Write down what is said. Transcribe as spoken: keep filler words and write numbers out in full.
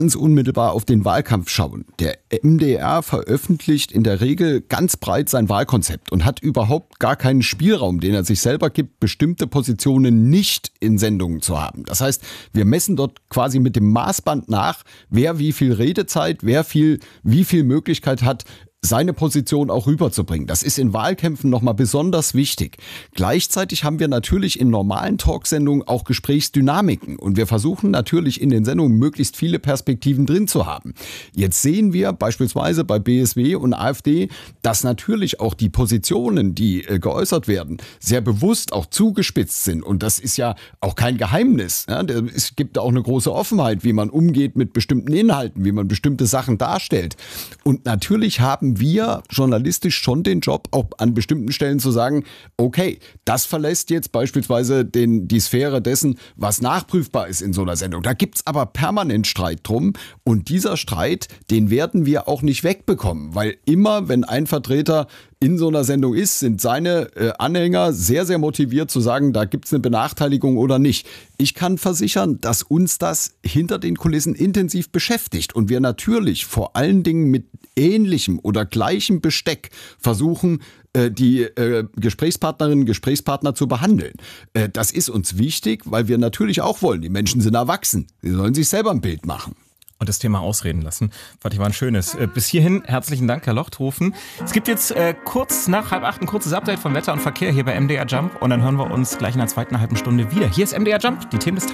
ganz unmittelbar auf den Wahlkampf schauen. Der M D R veröffentlicht in der Regel ganz breit sein Wahlkonzept und hat überhaupt gar keinen Spielraum, den er sich selber gibt, bestimmte Positionen nicht in Sendungen zu haben. Das heißt, wir messen dort quasi mit dem Maßband nach, wer wie viel Redezeit, wer viel, wie viel Möglichkeit hat, seine Position auch rüberzubringen. Das ist in Wahlkämpfen nochmal besonders wichtig. Gleichzeitig haben wir natürlich in normalen Talksendungen auch Gesprächsdynamiken und wir versuchen natürlich in den Sendungen möglichst viele Perspektiven drin zu haben. Jetzt sehen wir beispielsweise bei B S W und AfD, dass natürlich auch die Positionen, die äh, geäußert werden, sehr bewusst auch zugespitzt sind und das ist ja auch kein Geheimnis. Ja? Es gibt auch eine große Offenheit, wie man umgeht mit bestimmten Inhalten, wie man bestimmte Sachen darstellt. Und natürlich haben wir journalistisch schon den Job, auch an bestimmten Stellen zu sagen, okay, das verlässt jetzt beispielsweise den, die Sphäre dessen, was nachprüfbar ist in so einer Sendung. Da gibt's aber permanent Streit drum und dieser Streit, den werden wir auch nicht wegbekommen, weil immer, wenn ein Vertreter in so einer Sendung ist, sind seine äh, Anhänger sehr, sehr motiviert zu sagen, da gibt's eine Benachteiligung oder nicht. Ich kann versichern, dass uns das hinter den Kulissen intensiv beschäftigt und wir natürlich vor allen Dingen mit ähnlichem oder gleichem Besteck versuchen, äh, die äh, Gesprächspartnerinnen und Gesprächspartner zu behandeln. Äh, das ist uns wichtig, weil wir natürlich auch wollen, die Menschen sind erwachsen, sie sollen sich selber ein Bild machen. Und das Thema ausreden lassen. Fand ich war ein schönes. Bis hierhin herzlichen Dank, Herr Lochthofen. Es gibt jetzt äh, kurz nach halb acht ein kurzes Update von Wetter und Verkehr hier bei M D R Jump und dann hören wir uns gleich in der zweiten halben Stunde wieder. Hier ist M D R Jump, die Themen des Tages.